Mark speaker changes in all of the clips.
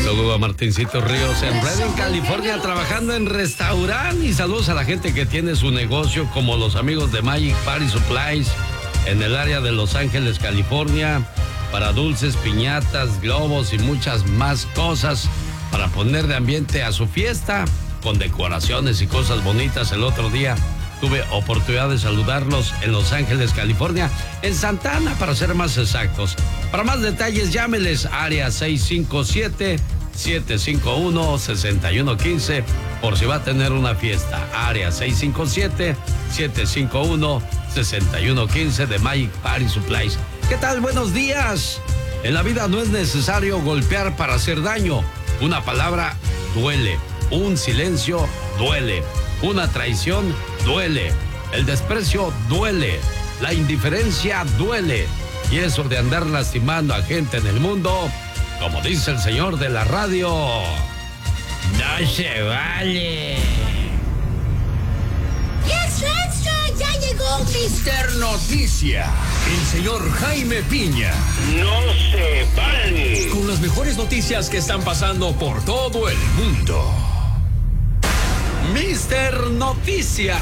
Speaker 1: Saludos a Martincito Ríos en Redding, California, trabajando en restaurante. Y saludos a la gente que tiene su negocio, como los amigos de Magic Party Supplies en el área de Los Ángeles, California, para dulces, piñatas, globos y muchas más cosas para poner de ambiente a su fiesta, con decoraciones y cosas bonitas. El otro día tuve oportunidad de saludarlos en Los Ángeles, California, en Santa Ana, para ser más exactos. Para más detalles, llámeles, área 657-751-6115, por si va a tener una fiesta. Área 657-751-6115 de Magic Party Supplies. ¿Qué tal? Buenos días. En la vida no es necesario golpear para hacer daño. Una palabra duele. Un silencio duele. Una traición duele. El desprecio duele. La indiferencia duele. Y eso de andar lastimando a gente en el mundo, como dice el señor de la radio, no se vale.
Speaker 2: ¡Yes, Extra! ¡Ya llegó Mr.
Speaker 3: Noticia! El señor Jaime Piña.
Speaker 4: ¡No se vale!
Speaker 3: Con las mejores noticias que están pasando por todo el mundo.
Speaker 1: Mr. Noticia.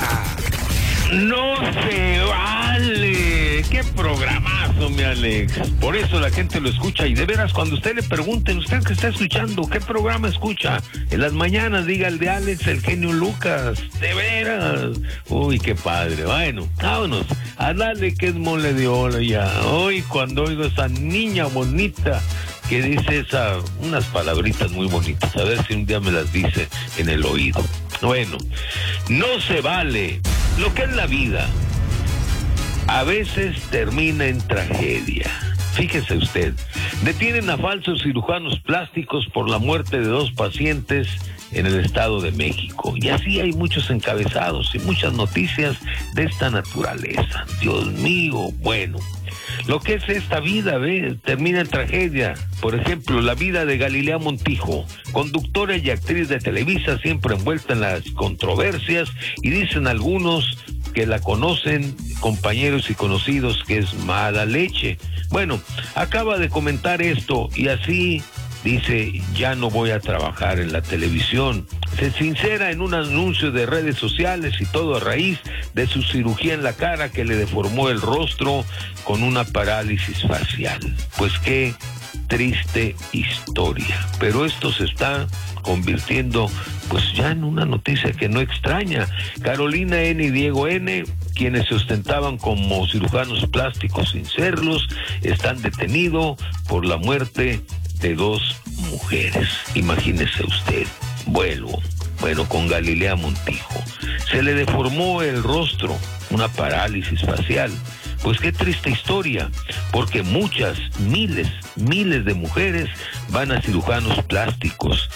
Speaker 4: ¡No se vale! ¡Qué programazo, mi Alex! Por eso la gente lo escucha. Y de veras, cuando usted le pregunten, usted que está escuchando, ¿qué programa escucha? En las mañanas diga el de Alex, el genio Lucas. ¡De veras! Uy, qué padre. Bueno, vámonos. A darle que es mole de ola ya. Hoy, cuando oigo esa niña bonita que dice unas palabritas muy bonitas, a ver si un día me las dice en el oído. Bueno, no se vale. Lo que es la vida a veces termina en tragedia. Fíjese usted, detienen a falsos cirujanos plásticos por la muerte de 2 pacientes en el Estado de México. Y así hay muchos encabezados y muchas noticias de esta naturaleza. Dios mío, bueno. Lo que es esta vida, termina en tragedia. Por ejemplo, la vida de Galilea Montijo, conductora y actriz de Televisa, siempre envuelta en las controversias, y dicen algunos que la conocen, compañeros y conocidos, que es mala leche. Bueno, acaba de comentar esto y así dice: ya no voy a trabajar en la televisión. Se sincera en un anuncio de redes sociales, y todo a raíz de su cirugía en la cara que le deformó el rostro con una parálisis facial. Pues qué triste historia. Pero esto se está convirtiendo pues ya en una noticia que no extraña. Carolina N. y Diego N., quienes se ostentaban como cirujanos plásticos sin serlos, están detenidos por la muerte de 2 mujeres. Imagínese usted. Bueno, con Galilea Montijo se le deformó el rostro, una parálisis facial. Pues qué triste historia, porque muchas, miles de mujeres van a cirujanos plásticos,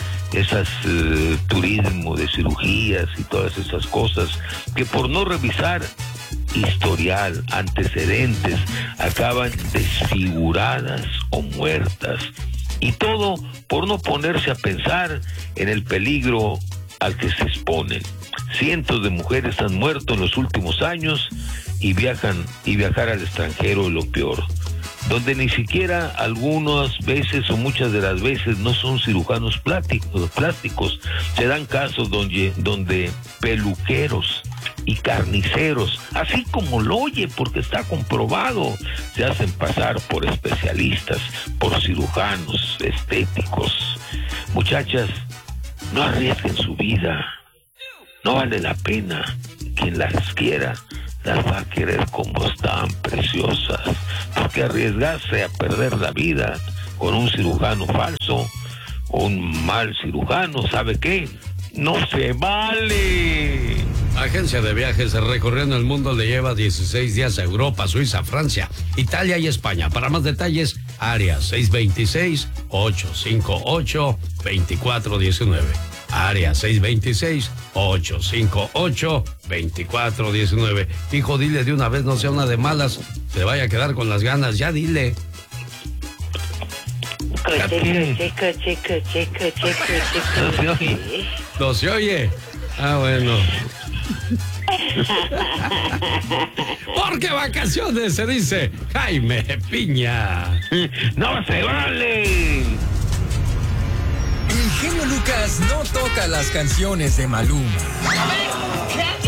Speaker 4: turismo de cirugías y todas esas cosas, que por no revisar historial, antecedentes, acaban desfiguradas o muertas. Y todo por no ponerse a pensar en el peligro al que se exponen. Cientos de mujeres han muerto en los últimos años y viajar al extranjero es lo peor, donde ni siquiera algunas veces o muchas de las veces no son cirujanos plásticos. Se dan casos donde peluqueros y carniceros, así como lo oye, porque está comprobado, se hacen pasar por especialistas, por cirujanos estéticos. Muchachas, no arriesguen su vida, no vale la pena. Quien las quiera las va a querer como están, preciosas, porque arriesgarse a perder la vida con un cirujano falso o un mal cirujano, ¿sabe qué? ¡No se vale!
Speaker 1: Agencia de viajes recorriendo el mundo le lleva 16 días a Europa, Suiza, Francia, Italia y España. Para más detalles, área 626-858-2419. Área 626-858-2419. Hijo, dile de una vez, no sea una de malas, se vaya a quedar con las ganas, ya dile. No se oye. Ah, bueno. Porque vacaciones se dice Jaime Piña.
Speaker 4: ¡No se vale!
Speaker 3: genio Lucas no toca las canciones de Maluma.
Speaker 2: A ver, ¿qué?